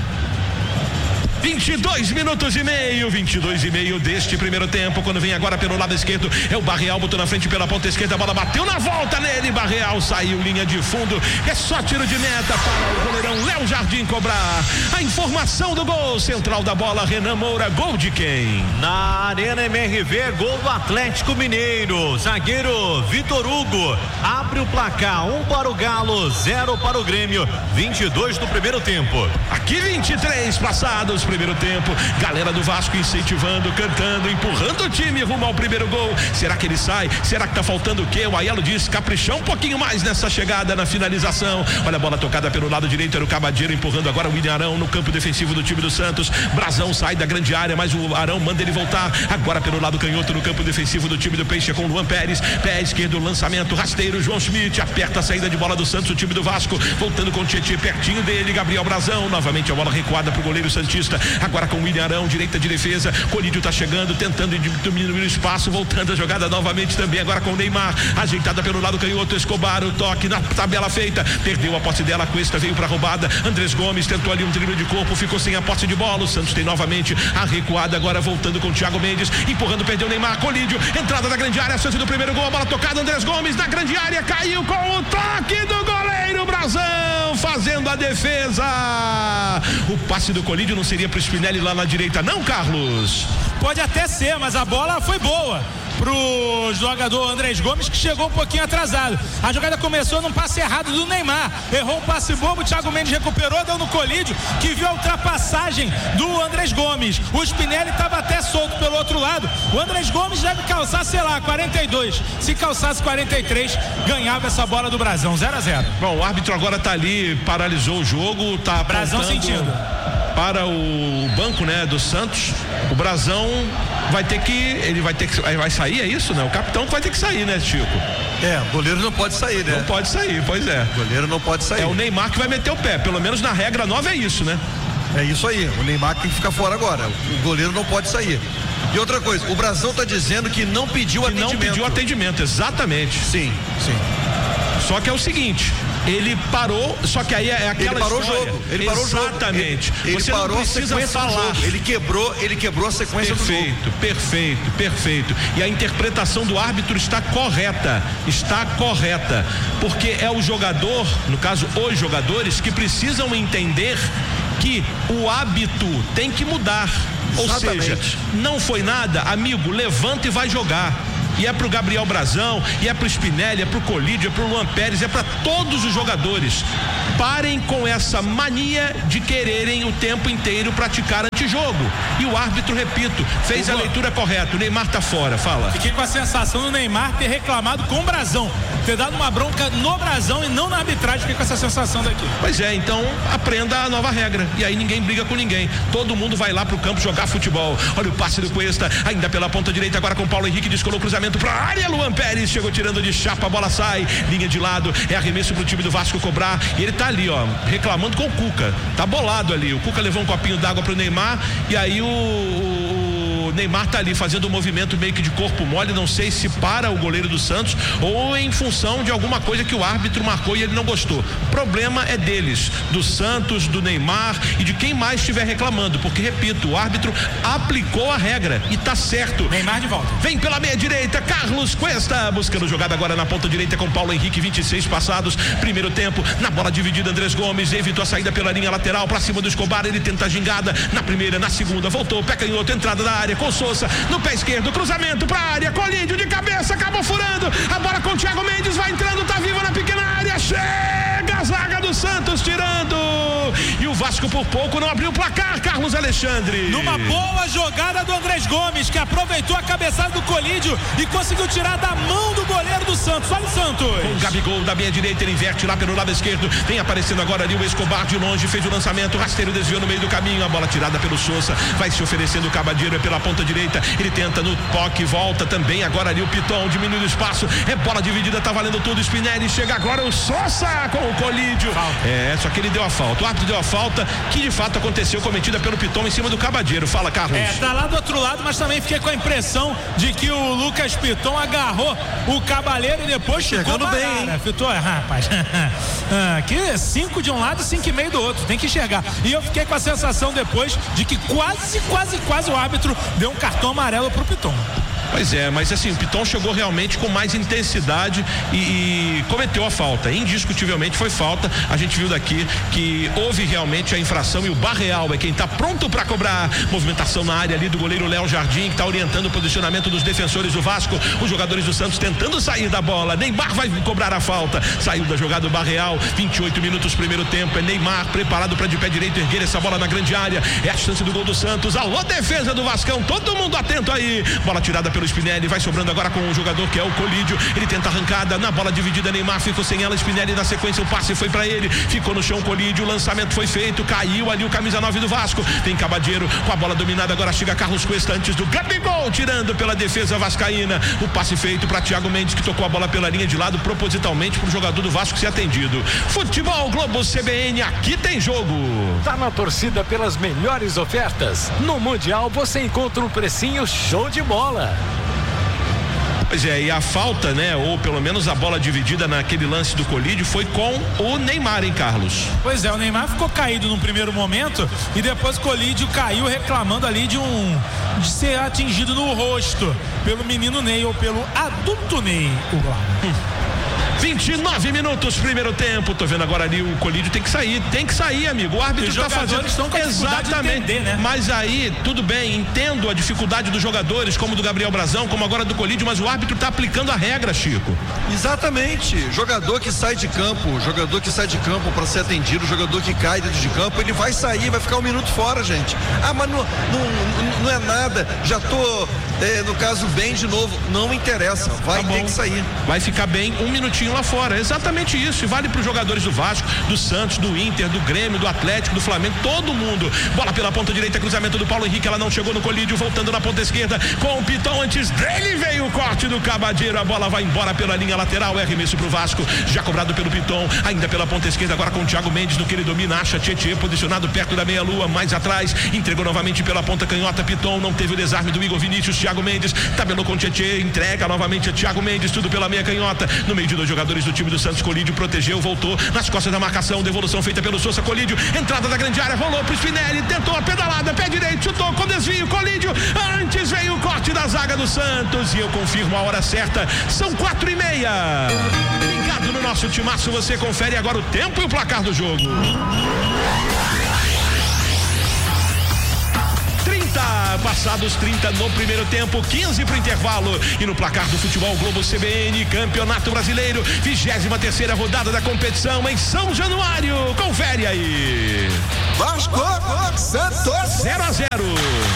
Speaker 4: vinte e dois minutos e meio, vinte e dois e meio deste primeiro tempo. Quando vem agora pelo lado esquerdo, é o Barreal, botou na frente pela ponta esquerda, a bola bateu na volta nele, Barreal saiu linha de fundo, é só tiro de meta para o goleirão Léo Jardim cobrar. A informação do gol, central da bola, Renan Moura, gol de quem?
Speaker 6: Na Arena M R V, gol do Atlético Mineiro, zagueiro Vitor Hugo, abre o placar, um para o Galo, zero para o Grêmio, vinte e dois do primeiro tempo.
Speaker 4: Aqui vinte e três passados, primeiro tempo. Galera do Vasco incentivando, cantando, empurrando o time rumo ao primeiro gol. Será que ele sai? Será que tá faltando o quê? O Aiello diz, caprichar um pouquinho mais nessa chegada, na finalização. Olha a bola tocada pelo lado direito, era o Cabadeiro empurrando agora o William Arão no campo defensivo do time do Santos. Brazão sai da grande área, mas o Arão manda ele voltar agora pelo lado canhoto no campo defensivo do time do Peixe com o Luan Pérez. Pé esquerdo, lançamento, rasteiro, João Schmidt aperta a saída de bola do Santos, o time do Vasco voltando com o Tietê pertinho dele, Gabriel Brazão, novamente a bola recuada pro goleiro santista, agora com o William Arão, direita de defesa, Colídio tá chegando, tentando diminuir o espaço, voltando a jogada novamente também, agora com o Neymar, ajeitada pelo lado canhoto, Escobar, o toque na tabela feita, perdeu a posse dela, Cuesta veio pra roubada, Andrés Gomes tentou ali um drible de corpo, ficou sem a posse de bola, o Santos tem novamente a recuada, agora voltando com o Thiago Mendes, empurrando, perdeu o Neymar, Colídio, entrada da grande área, chance do primeiro gol, a bola tocada, Andrés Gomes na grande área, caiu com o toque do goleiro Brazão, fazendo a defesa. O passe do Colídio não seria pro Spinelli lá na direita, não, Carlos?
Speaker 1: Pode até ser, mas a bola foi boa pro jogador Andrés Gomes, que chegou um pouquinho atrasado. A jogada começou num passe errado do Neymar, errou um passe bobo, o Thiago Mendes recuperou, deu no Colídio, que viu a ultrapassagem do Andrés Gomes. O Spinelli estava até solto pelo outro lado. O Andrés Gomes deve calçar, sei lá, quarenta e dois. Se calçasse quarenta e três, ganhava essa bola do Brazão, zero a zero.
Speaker 4: Bom, o árbitro agora tá ali, paralisou o jogo, tá
Speaker 1: Brazão sentindo
Speaker 4: para o banco, né, do Santos. O Brazão vai ter que, ele vai ter que, vai sair, é isso, né? O capitão que vai ter que sair, né, Chico?
Speaker 3: É, o goleiro não pode sair, né?
Speaker 4: Não pode sair, pois é.
Speaker 3: O goleiro não pode sair.
Speaker 4: É o Neymar que vai meter o pé, pelo menos na regra nova é isso, né?
Speaker 3: É isso aí, o Neymar tem que ficar fora agora, o goleiro não pode sair. E outra coisa, o Brazão tá dizendo que não pediu que atendimento.
Speaker 4: Não pediu atendimento, exatamente.
Speaker 3: Sim, sim.
Speaker 4: Só que é o seguinte, ele parou, só que aí é aquela
Speaker 3: ele parou
Speaker 4: história.
Speaker 3: o jogo, ele parou
Speaker 4: exatamente.
Speaker 3: o jogo. Ele,
Speaker 4: Você
Speaker 3: ele parou
Speaker 4: não precisa
Speaker 3: a sequência
Speaker 4: falar.
Speaker 3: do jogo. Ele quebrou, ele quebrou a sequência
Speaker 4: perfeito,
Speaker 3: do jogo.
Speaker 4: Perfeito, perfeito. E a interpretação do árbitro está correta, está correta, porque é o jogador, no caso os jogadores, que precisam entender que o hábito tem que mudar. Exatamente. Ou seja, não foi nada, amigo, levanta e vai jogar. E é pro Gabriel Brazão, e é pro Spinelli, é pro Colídio, é pro Luan Pérez, é para todos os jogadores. Parem com essa mania de quererem o tempo inteiro praticar antijogo. E o árbitro, repito, fez Uba. a leitura correta. O Neymar tá fora, fala.
Speaker 1: Fiquei com a sensação do Neymar ter reclamado com o Brazão, ter dado uma bronca no Brazão e não na arbitragem. Fiquei com essa sensação daqui.
Speaker 4: Pois é, então aprenda a nova regra. E aí ninguém briga com ninguém. Todo mundo vai lá pro campo jogar futebol. Olha o passe do Cuesta, ainda pela ponta direita, agora com o Paulo Henrique, descolou o cruzamento pra área, Luan Pérez chegou tirando de chapa, a bola sai, linha de lado, é arremesso pro time do Vasco cobrar, e ele tá ali, ó, reclamando com o Cuca, tá bolado ali, o Cuca levou um copinho d'água pro Neymar, e aí o, o o Neymar tá ali fazendo um movimento meio que de corpo mole, não sei se para o goleiro do Santos ou em função de alguma coisa que o árbitro marcou e ele não gostou. O problema é deles, do Santos, do Neymar e de quem mais estiver reclamando, porque repito, o árbitro aplicou a regra e tá certo.
Speaker 1: Neymar de volta.
Speaker 4: Vem pela meia direita, Carlos Cuesta buscando jogada agora na ponta direita com Paulo Henrique, vinte e seis passados, primeiro tempo, na bola dividida, Andrés Gomes evitou a saída pela linha lateral pra cima do Escobar, ele tenta a gingada na primeira, na segunda, voltou, pé canhoto, entrada da área com Sousa, no pé esquerdo, cruzamento pra área, Colídio de cabeça, acabou furando, a bola com o Thiago Mendes, vai entrando, tá viva na pequena área, chega a zaga do Santos tirando, e o Vasco por pouco não abriu o placar, Carlos Alexandre.
Speaker 1: Numa boa jogada do Andrés Gomes, que aproveitou a cabeçada do Colídio e conseguiu tirar da mão do goleiro do Santos. Olha o Santos.
Speaker 4: Com o Gabigol da meia direita, ele inverte lá pelo lado esquerdo, vem aparecendo agora ali o Escobar de longe, fez o lançamento, rasteiro desviou no meio do caminho, a bola tirada pelo Sousa, vai se oferecendo o Cabadeiro, é pela ponta direita, ele tenta no toque, volta também agora ali o Piton, diminui o espaço, é bola dividida, tá valendo tudo, Spinelli, chega agora o Sousa com o Colídio. Falta. É, só que ele deu a falta, o árbitro deu a falta, que de fato aconteceu, cometida pelo Piton em cima do Cabadeiro. Fala, Carlos.
Speaker 1: É, tá lá do outro lado, mas também fiquei com a impressão de que o Lucas Piton agarrou o Cabaleiro e depois
Speaker 3: chegando bem, hein?
Speaker 1: Piton, rapaz, aqui é cinco de um lado e cinco e meio do outro, tem que enxergar. E eu fiquei com a sensação depois de que quase, quase, quase o árbitro deu um cartão amarelo pro Piton.
Speaker 4: Pois é, mas assim, o Piton chegou realmente com mais intensidade e, e cometeu a falta. indiscutivelmente foi falta. A gente viu daqui que houve realmente a infração e o Barreal é quem está pronto para cobrar. Movimentação na área ali do goleiro Léo Jardim, que está orientando o posicionamento dos defensores do Vasco. Os jogadores do Santos tentando sair da bola. Neymar vai cobrar a falta. Saiu da jogada o Barreal. vinte e oito minutos primeiro tempo. É Neymar preparado para de pé direito erguer essa bola na grande área. É a chance do gol do Santos. Alô, defesa do Vascão. Todo mundo atento aí. Bola tirada pelo Spinelli. Vai sobrando agora com o jogador que é o Colídio. Ele tenta arrancada na bola dividida. Neymar ficou sem ela. Spinelli na sequência. O passe foi para ele. Ficou no chão Colídio. O lançamento foi feito. Caiu ali o camisa nove do Vasco. Tem Cabadeiro com a bola dominada. Agora chega Carlos Cuesta antes do Gabigol. Tirando pela defesa vascaína. O passe feito para Thiago Mendes, que tocou a bola pela linha de lado propositalmente para o jogador do Vasco ser atendido. Futebol Globo C B N. Aqui tem jogo.
Speaker 5: Tá na torcida pelas melhores ofertas. No Mundial você encontra um precinho show de bola.
Speaker 4: Pois é, e a falta, né, ou pelo menos a bola dividida naquele lance do Colídio foi com o Neymar, hein, Carlos?
Speaker 1: Pois é, o Neymar ficou caído num primeiro momento e depois o Colídio caiu reclamando ali de um de ser atingido no rosto pelo menino Ney ou pelo adulto Ney, o Glauco. Hum.
Speaker 4: vinte e nove minutos, primeiro tempo. Tô vendo agora ali o Colídio tem que sair, tem que sair, amigo. O árbitro
Speaker 1: Os
Speaker 4: tá fazendo.
Speaker 1: Estão com
Speaker 4: Exatamente.
Speaker 1: De entender, né?
Speaker 4: Mas aí, tudo bem, entendo a dificuldade dos jogadores, como do Gabriel Brazão, como agora do Colídio, mas o árbitro tá aplicando a regra, Chico.
Speaker 3: Exatamente. Jogador que sai de campo, jogador que sai de campo para ser atendido, jogador que cai dentro de campo, ele vai sair, vai ficar um minuto fora, gente. Ah, mas não, não, não é nada. Já tô, é, no caso, bem de novo. Não interessa. Vai
Speaker 4: tá
Speaker 3: ter que sair.
Speaker 4: Vai ficar bem um minutinho lá fora. Exatamente isso. E vale para os jogadores do Vasco, do Santos, do Inter, do Grêmio, do Atlético, do Flamengo, todo mundo. Bola pela ponta direita, cruzamento do Paulo Henrique. Ela não chegou no Colídio, voltando na ponta esquerda com o Pitão. Antes dele veio o corte do Cabadeiro. A bola vai embora pela linha lateral. É arremesso pro Vasco. Já cobrado pelo Pitão. Ainda pela ponta esquerda, agora com o Thiago Mendes, no que ele domina. Acha Tietê posicionado perto da meia-lua, mais atrás. Entregou novamente pela ponta canhota. Pitão não teve o desarme do Igor Vinícius. Thiago Mendes tabelou com o Tietê. Entrega novamente a Thiago Mendes. Tudo pela meia canhota. No meio de dois jogadores do time do Santos. Colídio protegeu, voltou nas costas da marcação. Devolução feita pelo Sousa. Colídio. Entrada da grande área. Rolou pro Spinelli. Tentou a pedalada. Pé direito. Chutou com desvio. Colídio. Antes veio o corte da zaga do Santos. E eu confirmo a hora certa. São quatro e meia. Ligado no nosso timaço. Você confere agora o tempo e o placar do jogo. trinta, passados trinta no primeiro tempo, quinze para o intervalo. E no placar do Futebol Globo C B N, Campeonato Brasileiro, vigésima terceira rodada da competição em São Januário. Confere aí.
Speaker 2: Vasco, Santos,
Speaker 4: zero a zero.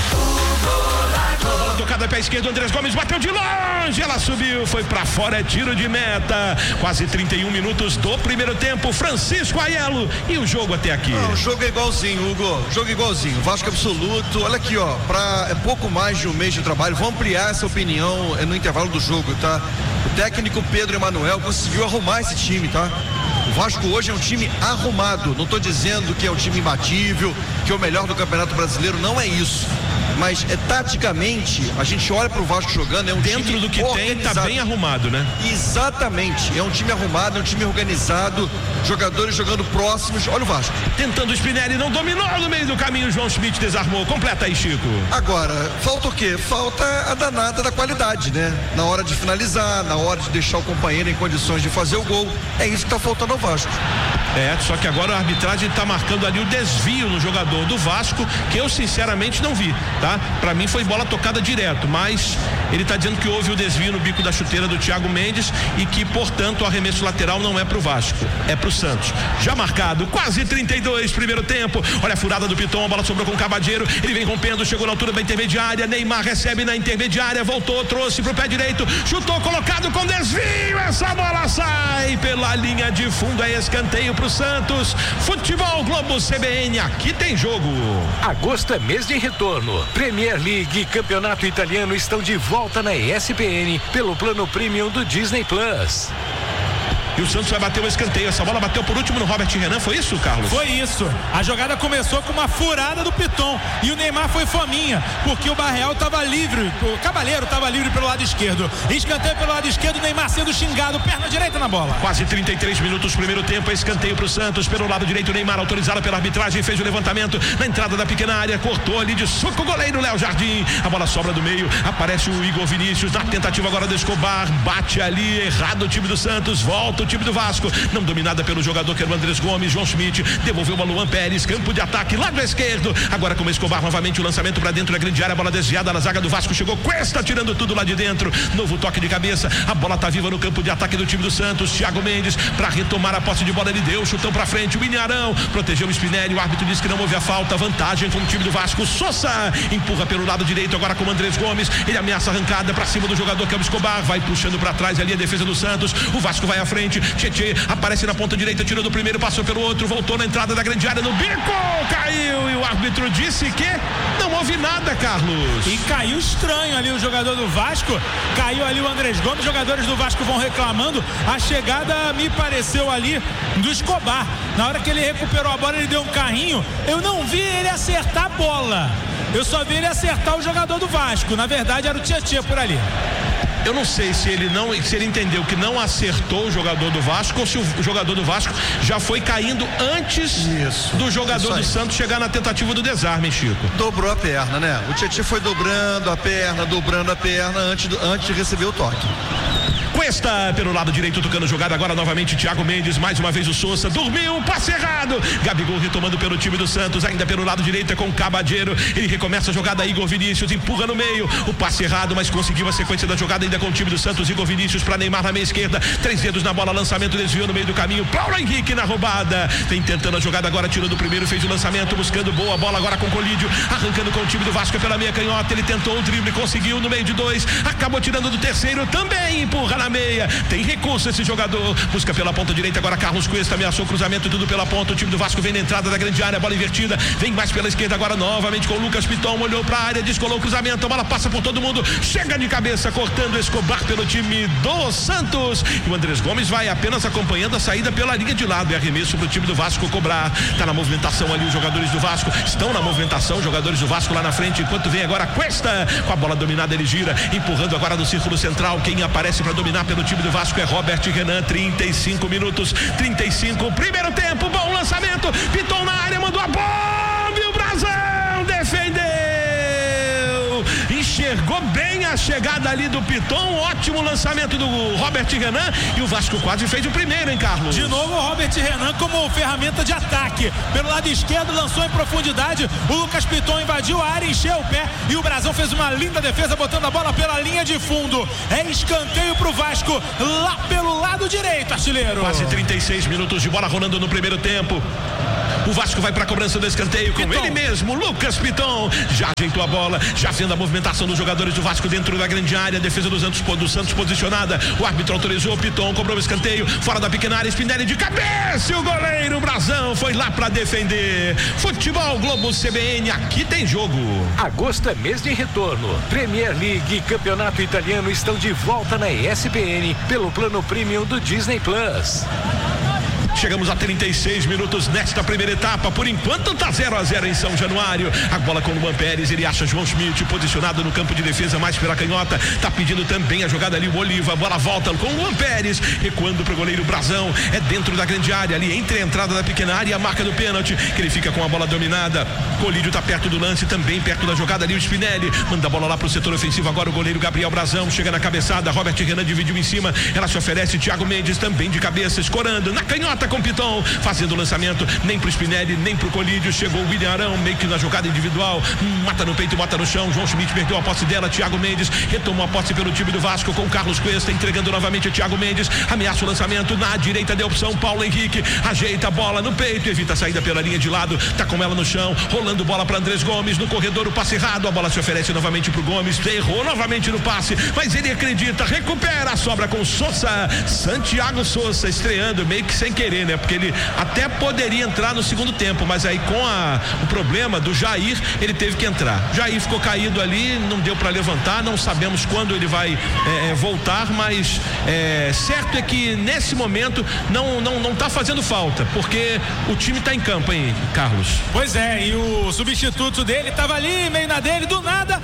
Speaker 4: Bola tocada pé esquerdo, Andrés Gomes bateu de longe, ela subiu, foi pra fora, é tiro de meta. Quase trinta e um minutos do primeiro tempo. Francisco Aiello, e o jogo até aqui?
Speaker 3: Não, o jogo é igualzinho, Hugo, jogo é igualzinho, Vasco absoluto. Olha aqui, ó, pra é pouco mais de um mês de trabalho, vou ampliar essa opinião é, no intervalo do jogo, tá? O técnico Pedro Emanuel conseguiu arrumar esse time, tá? O Vasco hoje é um time arrumado. Não estou dizendo que é um time imbatível, que é o melhor do Campeonato Brasileiro, não é isso. Mas é, taticamente, a gente olha para o Vasco jogando, é um
Speaker 4: dentro
Speaker 3: time
Speaker 4: do que
Speaker 3: organizado.
Speaker 4: Tem, tá bem arrumado, né?
Speaker 3: Exatamente, é um time arrumado, é um time organizado, jogadores jogando próximos. Olha o Vasco.
Speaker 4: Tentando o Spinelli, não dominou no meio do caminho, João Schmidt desarmou. Completa aí, Chico.
Speaker 3: Agora, falta o quê? Falta a danada da qualidade, né? Na hora de finalizar, na hora de deixar o companheiro em condições de fazer o gol. É isso que tá faltando ao Vasco.
Speaker 4: É, só que agora a arbitragem tá marcando ali o desvio no jogador do Vasco, que eu sinceramente não vi, tá? Pra mim foi bola tocada direto, mas ele tá dizendo que houve o desvio no bico da chuteira do Thiago Mendes e que, portanto, o arremesso lateral não é pro Vasco, é pro Santos. Já marcado, quase trinta e dois, primeiro tempo. Olha a furada do Piton, a bola sobrou com o Cabadeiro, ele vem rompendo, chegou na altura da intermediária, Neymar recebe na intermediária, voltou, trouxe pro pé direito, chutou, colocado com desvio, essa bola sai pela linha de fundo, é escanteio pro Santos. Futebol Globo C B N, aqui tem jogo.
Speaker 5: Agosto é mês de retorno. Premier League e Campeonato Italiano estão de volta na E S P N pelo plano premium do Disney Plus.
Speaker 4: E o Santos vai bater o escanteio. Essa bola bateu por último no Robert Renan, foi isso, Carlos?
Speaker 1: Foi isso. A jogada começou com uma furada do Piton e o Neymar foi fominha, porque o Barreal estava livre, o Cavaleiro estava livre pelo lado esquerdo. Escanteio pelo lado esquerdo, o Neymar sendo xingado, perna direita na bola.
Speaker 4: Quase trinta e três minutos, primeiro tempo, escanteio pro Santos, pelo lado direito, o Neymar autorizado pela arbitragem, fez o levantamento na entrada da pequena área, cortou ali de suco o goleiro Léo Jardim. A bola sobra do meio, aparece o Igor Vinícius na tentativa agora do Escobar, bate ali, errado o time do Santos, volta o time do Vasco, não dominada pelo jogador que era o Andrés Gomes. João Schmidt devolveu a Luan Pérez, campo de ataque, lado esquerdo, agora com o Escobar novamente, o lançamento para dentro da grande área, a bola desviada na zaga do Vasco, chegou Cuesta tirando tudo lá de dentro, novo toque de cabeça, a bola tá viva no campo de ataque do time do Santos. Thiago Mendes para retomar a posse de bola, ele deu chutão para frente, o William Arão protegeu o Spinelli, o árbitro disse que não houve a falta, vantagem com o time do Vasco. Sousa empurra pelo lado direito agora com o Andrés Gomes, ele ameaça a arrancada para cima do jogador que é o Escobar, vai puxando para trás ali a defesa do Santos, o Vasco vai à frente, Tietê aparece na ponta direita, tirou do primeiro, passou pelo outro, voltou na entrada da grande área, no bico, caiu, e o árbitro disse que não houve nada, Carlos.
Speaker 1: E caiu estranho ali o jogador do Vasco, caiu ali o Andrés Gomes, jogadores do Vasco vão reclamando, a chegada me pareceu ali do Escobar, na hora que ele recuperou a bola, ele deu um carrinho, eu não vi ele acertar a bola, eu só vi ele acertar o jogador do Vasco, na verdade era o Tietê por ali.
Speaker 4: Eu não sei se ele não, se ele entendeu que não acertou o jogador do Vasco ou se o jogador do Vasco já foi caindo antes isso, do jogador do Santos chegar na tentativa do desarme, Chico.
Speaker 3: Dobrou a perna, né? O Tietê foi dobrando a perna, dobrando a perna antes, do, antes de receber o toque.
Speaker 4: Cuesta pelo lado direito tocando jogada, agora novamente Thiago Mendes, mais uma vez o Sousa, dormiu, passe errado, Gabigol retomando pelo time do Santos, ainda pelo lado direito é com o Cabadeiro, ele recomeça a jogada, Igor Vinícius empurra no meio, o passe errado, mas conseguiu a sequência da jogada ainda com o time do Santos, Igor Vinícius para Neymar na meia esquerda, três dedos na bola, lançamento, desviou no meio do caminho, Paulo Henrique na roubada, vem tentando a jogada agora, tirou do primeiro, fez o lançamento, buscando boa bola agora com Colídio, arrancando com o time do Vasco pela meia canhota, ele tentou o drible, conseguiu no meio de dois, acabou tirando do terceiro, também empurra na meia, tem recurso esse jogador, busca pela ponta direita agora Carlos Cuesta, ameaçou o cruzamento e tudo pela ponta, o time do Vasco vem na entrada da grande área, bola invertida, vem mais pela esquerda agora novamente com o Lucas Piton, olhou pra área, descolou o cruzamento, a bola passa por todo mundo, chega de cabeça cortando Escobar pelo time do Santos, e o Andrés Gomes vai apenas acompanhando a saída pela linha de lado, é arremesso pro time do Vasco cobrar, tá na movimentação ali os jogadores do Vasco, estão na movimentação, os jogadores do Vasco lá na frente, enquanto vem agora Cuesta, com a bola dominada ele gira, empurrando agora no círculo central, quem aparece para dominar pelo time do Vasco é Robert Renan, trinta e cinco minutos, trinta e cinco, primeiro tempo, bom lançamento, Piton na área, mandou a bomba e o Brasão defendeu, enxergou bem a chegada ali do Piton, ótimo lançamento do Robert Renan e o Vasco quase fez o primeiro, hein, Carlos?
Speaker 1: De novo o Robert Renan como ferramenta de ataque, pelo lado esquerdo lançou em profundidade, o Lucas Piton invadiu a área, encheu o pé e o Brasão fez uma linda defesa botando a bola pela linha de fundo, é escanteio pro Vasco lá pelo lado direito, artilheiro.
Speaker 4: Quase trinta e seis minutos de bola rolando no primeiro tempo. O Vasco vai para a cobrança do escanteio com Piton. Ele mesmo, Lucas Piton, já ajeitou a bola, já vendo a movimentação dos jogadores do Vasco dentro da grande área, defesa do Santos, do Santos posicionada, o árbitro autorizou, Piton cobrou o escanteio, fora da pequena área, Spinelli de cabeça, e o goleiro Brasão foi lá para defender. Futebol Globo C B N, aqui tem jogo.
Speaker 5: Agosto é mês de retorno, Premier League e Campeonato Italiano estão de volta na E S P N pelo plano premium do Disney Plus.
Speaker 4: Chegamos a trinta e seis minutos nesta primeira etapa. Por enquanto tá zero a zero em São Januário. A bola com o Luan Pérez, ele acha João Schmidt posicionado no campo de defesa mais pela canhota. Tá pedindo também a jogada ali o Oliva. A bola volta com o Luan Pérez, recuando pro goleiro Brasão. É dentro da grande área, ali entre a entrada da pequena área e a marca do pênalti, que ele fica com a bola dominada. Colídio tá perto do lance, também perto da jogada ali o Spinelli. Manda a bola lá pro setor ofensivo agora o goleiro Gabriel Brasão. Chega na cabeçada, Robert Renan dividiu em cima. Ela se oferece, Thiago Mendes também de cabeça, escorando na canhota com Piton, fazendo o lançamento, nem pro Spinelli, nem pro Colídio, chegou o William Arão, meio que na jogada individual, mata no peito, bota no chão, João Schmidt perdeu a posse dela, Thiago Mendes retomou a posse pelo time do Vasco com o Carlos Cuesta, entregando novamente o Thiago Mendes, ameaça o lançamento, na direita de opção, Paulo Henrique, ajeita a bola no peito, evita a saída pela linha de lado, tá com ela no chão, rolando bola para Andrés Gomes, no corredor o passe errado, a bola se oferece novamente pro Gomes, errou novamente no passe, mas ele acredita, recupera a sobra com Sousa, Santiago Sousa estreando meio que sem querer, né? Porque ele até poderia entrar no segundo tempo, mas aí com a, o problema do Jair, ele teve que entrar. Jair ficou caído ali, não deu para levantar, não sabemos quando ele vai é, voltar, mas é, certo é que nesse momento não, não, não tá fazendo falta, porque o time tá em campo, hein, Carlos?
Speaker 1: Pois é, e o substituto dele tava ali, meio na dele, do nada teve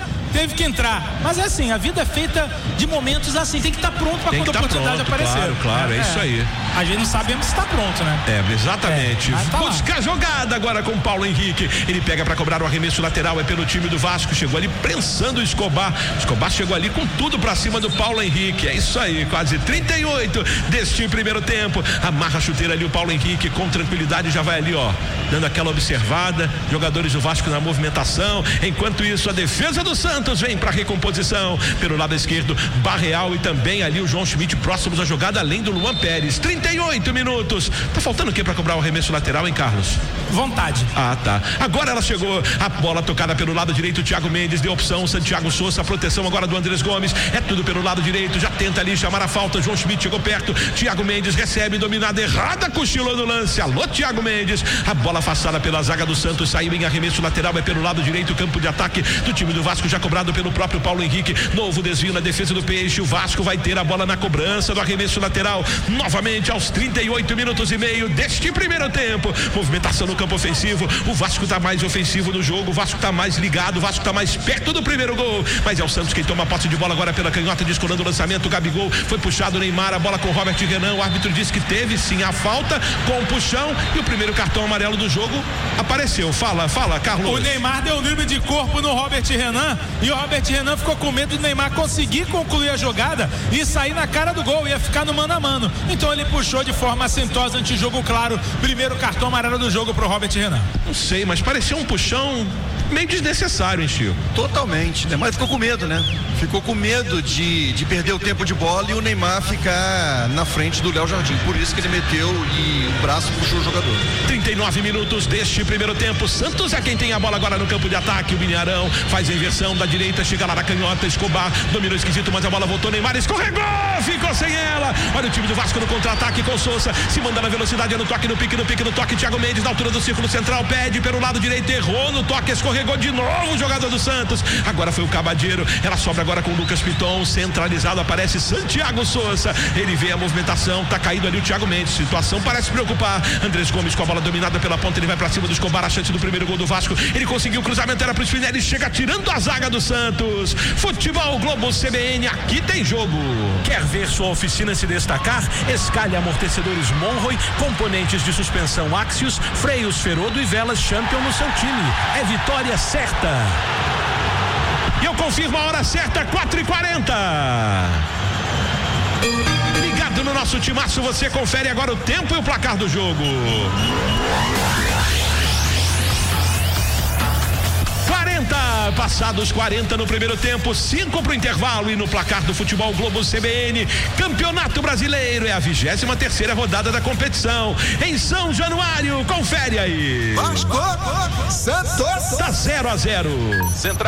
Speaker 1: teve que entrar. Mas é assim, a vida é feita de momentos assim, tem que estar tá pronto para quando a oportunidade
Speaker 4: pronto,
Speaker 1: aparecer.
Speaker 4: Claro, claro, é, é isso aí.
Speaker 1: A gente não sabe mesmo se está pronto, né?
Speaker 4: É, exatamente.
Speaker 1: É, tá
Speaker 4: busca a jogada agora com o Paulo Henrique. Ele pega para cobrar o arremesso lateral, é pelo time do Vasco. Chegou ali prensando o Escobar. Escobar chegou ali com tudo para cima do Paulo Henrique. É isso aí, quase trinta e oito deste primeiro tempo. Amarra a chuteira ali o Paulo Henrique com tranquilidade, já vai ali, ó, dando aquela observada. Jogadores do Vasco na movimentação. Enquanto isso, a defesa do Santos vem para recomposição. Pelo lado esquerdo, Barreal e também ali o João Schmidt próximos à jogada, além do Luan Pérez. trinta e oito minutos. Tá faltando o que para cobrar o arremesso lateral, hein, Carlos?
Speaker 1: Vontade.
Speaker 4: Ah, tá. Agora ela chegou. A bola tocada pelo lado direito. Thiago Mendes deu opção. Santiago Souza, a proteção agora do Andrés Gomes. É tudo pelo lado direito. Já tenta ali chamar a falta. João Schmidt chegou perto. Thiago Mendes recebe, dominada errada, cochilou no lance. Alô, Thiago Mendes. A bola afastada pela zaga do Santos. Saiu em arremesso lateral. É pelo lado direito. Campo de ataque do time do Vasco, já cobrado pelo próprio Paulo Henrique. Novo desvio na defesa do Peixe. O Vasco vai ter a bola na cobrança do arremesso lateral. Novamente aos trinta e oito minutos e meio deste primeiro tempo. Movimentação no campo ofensivo. O Vasco tá mais ofensivo no jogo. O Vasco tá mais ligado. O Vasco tá mais perto do primeiro gol. Mas é o Santos quem toma a posse de bola agora pela canhota, descolando o lançamento. O Gabigol foi puxado. Neymar, a bola com Robert Renan. O árbitro disse que teve sim a falta com o puxão. E o primeiro cartão amarelo do jogo apareceu. Fala, fala, Carlos.
Speaker 1: O Neymar deu um drible de corpo no Robert Renan. E o Robert Renan ficou com medo do Neymar conseguir concluir a jogada e sair na cara do gol. Ia ficar no mano a mano. Então ele puxou de forma assintosa, antijogo claro. Primeiro cartão amarelo do jogo pro Robert Renan.
Speaker 4: Não sei, mas parecia um puxão meio desnecessário, hein, Chico?
Speaker 3: Totalmente, né? Mas ficou com medo, né? Ficou com medo de, de perder o tempo de bola e o Neymar ficar na frente do Léo Jardim. Por isso que ele meteu e o braço puxou o jogador.
Speaker 4: trinta e nove minutos deste primeiro tempo. Santos é quem tem a bola agora no campo de ataque. O Minharão faz a inversão da direita, chega lá na canhota. Escobar dominou esquisito, mas a bola voltou. Neymar escorregou, ficou sem ela. Olha o time do Vasco no contra-ataque com Souza. Se manda na velocidade, é no toque, no pique, no pique, no toque. Thiago Mendes na altura do círculo central, pede pelo lado direito, errou no toque, escorregou de novo o jogador do Santos. Agora foi o Cabadeiro. Ela sobra agora com o Lucas Piton, centralizado, aparece Santiago Souza. Ele vê a movimentação, tá caído ali o Thiago Mendes. Situação parece preocupar. Andrés Gomes com a bola dominada pela ponta, ele vai pra cima do Escobar, a chance do primeiro gol do Vasco. Ele conseguiu o cruzamento, era pro Spinelli, chega tirando a zaga do Santos. Futebol Globo C B N, aqui tem jogo.
Speaker 7: Quer ver sua oficina se destacar? Escalhe amortecedores Monroy, componentes de suspensão Axios, freios Ferodo e velas Champion no seu time. É vitória certa.
Speaker 4: E eu confirmo a hora certa, quatro e quarenta. Ligado no nosso timaço, você confere agora o tempo e o placar do jogo. quarenta, passados quarenta no primeiro tempo, cinco pro intervalo. E no placar do Futebol Globo C B N, Campeonato Brasileiro, é a vigésima terceira rodada da competição em São Januário. Confere aí.
Speaker 2: Vasco, Santos,
Speaker 4: tá zero a zero.
Speaker 6: Central.